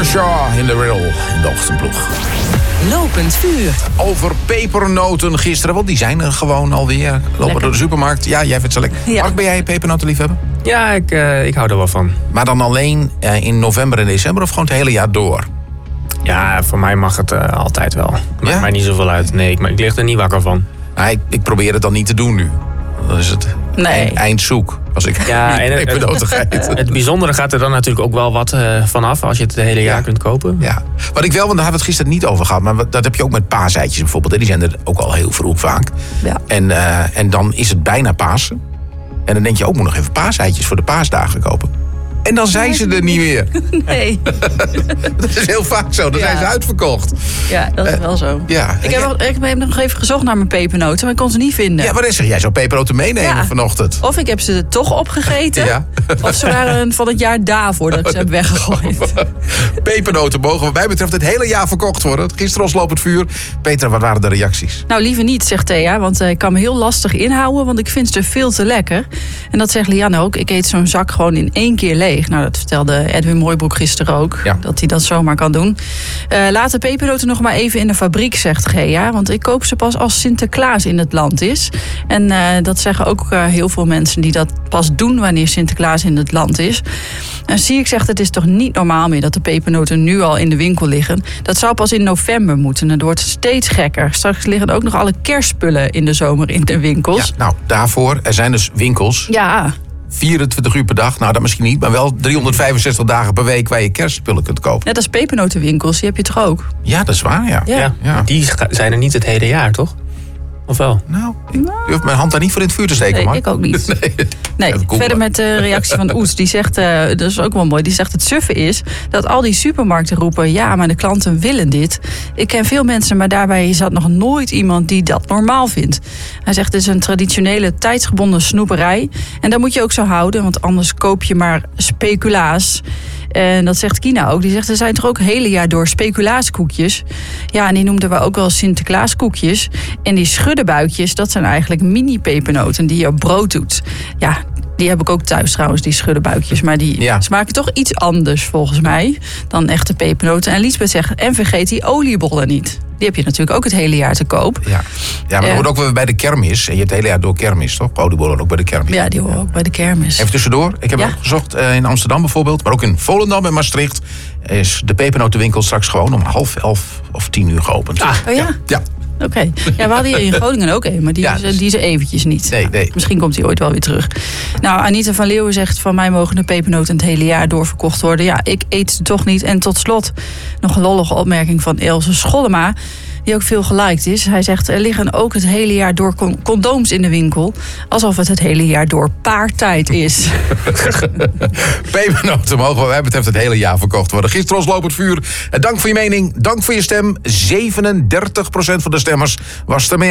Kershaw in de riddle in de ochtendploeg. Lopend vuur. Over pepernoten gisteren, want die zijn er gewoon alweer. Lopen Lekker. door de supermarkt. Ja, jij vindt het zo lekker. Ja. Mark, ben jij pepernoten liefhebber? Ja, ik hou er wel van. Maar dan alleen in november en december of gewoon het hele jaar door? Ja, voor mij mag het altijd wel. Maakt Ja? mij niet zoveel uit. Nee, ik lig er niet wakker van. Nou, ik probeer het dan niet te doen nu. Dan is het Nee. eindzoek. Als ik Ja, en pepernoten ga eten. Het bijzondere gaat er dan natuurlijk ook wel wat vanaf als je het hele jaar kunt kopen. Ja, wat ik wel, want daar hebben we het gisteren niet over gehad. Maar dat heb je ook met paaseitjes bijvoorbeeld. Hè. Die zijn er ook al heel vroeg vaak. Ja. En dan is het bijna Pasen. En dan denk je ook, moet nog even paaseitjes voor de paasdagen kopen. En dan zijn ze er niet meer. Nee. Dat is heel vaak zo. Dan Ja. zijn ze uitverkocht. Ja, dat is wel zo. Ja. Ik heb nog even gezocht naar mijn pepernoten, maar ik kon ze niet vinden. Ja, wat is er? Jij zou pepernoten meenemen Ja. vanochtend. Of ik heb ze toch opgegeten, Ja. of ze waren van het jaar daarvoor dat ik ze heb weggegooid. Pepernoten mogen wat mij betreft het hele jaar verkocht worden. Gisteren ons lopend vuur. Petra, wat waren de reacties? Nou, liever niet, zegt Thea, want ik kan me heel lastig inhouden, want ik vind ze veel te lekker. En dat zegt Lianne ook. Ik eet zo'n zak gewoon in 1 keer leeg. Nou, dat vertelde Edwin Mooibroek gisteren ook, Ja. dat hij dat zomaar kan doen. Laat de pepernoten nog maar even in de fabriek, zegt Gea, want ik koop ze pas als Sinterklaas in het land is. En dat zeggen ook heel veel mensen die dat pas doen wanneer Sinterklaas in het land is. En Siek zegt, het is toch niet normaal meer dat de pepernoten nu al in de winkel liggen. Dat zou pas in november moeten. Het wordt steeds gekker. Straks liggen ook nog alle kerstspullen in de zomer in de Ja, winkels. nou, daarvoor, er zijn dus winkels, Ja, 24 uur per dag. Nou, dat misschien niet, maar wel 365 dagen per week waar je kerstspullen kunt kopen. net als pepernotenwinkels, die heb je toch ook? Ja, dat is waar, ja. Ja. Ja. Die zijn er niet het hele jaar, toch? Of wel? Nou, ik durf mijn hand daar niet voor in het vuur te steken, Nee, man. ik ook niet. Nee, Even googlen. verder met de reactie van Oes. Die zegt, dat is ook wel mooi, die zegt het suffe is dat al die supermarkten roepen, ja, maar de klanten willen dit. Ik ken veel mensen, maar daarbij zat nog nooit iemand die dat normaal vindt. Hij zegt, het is een traditionele tijdsgebonden snoeperij. En dat moet je ook zo houden, want anders koop je maar speculaas. En dat zegt Kina ook. Die zegt, er zijn toch ook hele jaar door speculaaskoekjes. Ja, en die noemden we ook wel Sinterklaaskoekjes. En die schuddenbuikjes, dat zijn eigenlijk mini-pepernoten die je op brood doet. Ja, die heb ik ook thuis trouwens, die schuddenbuikjes. Maar die smaken toch iets anders volgens mij dan echte pepernoten. En Liesbeth zegt, en vergeet die oliebollen niet. Die heb je natuurlijk ook het hele jaar te koop. Ja, maar dat hoort ook wel bij de kermis. En je hebt het hele jaar door kermis, toch? Oliebollen ook bij de kermis. Ja, die horen ook bij de kermis. Even tussendoor. Ik heb Ja. ook gezocht in Amsterdam bijvoorbeeld. Maar ook in Volendam en Maastricht is de pepernotenwinkel straks gewoon om 10:30 of 10:00 geopend. Oh ja? Ja. Oké. Ja, we hadden hier in Groningen ook een, maar die is er eventjes niet. Nee. Misschien komt hij ooit wel weer terug. Nou, Anita van Leeuwen zegt, van mij mogen de pepernoten het hele jaar doorverkocht worden. Ja, ik eet ze toch niet. En tot slot nog een lollige opmerking van Else Schollema, die ook veel geliked is. Hij zegt, er liggen ook het hele jaar door condooms in de winkel. Alsof het hele jaar door paartijd is. Pepernoten mogen wat mij betreft het hele jaar verkocht worden. Gisteren ons lopend vuur. Dank voor je mening, dank voor je stem. 37% van de stemmers was ermee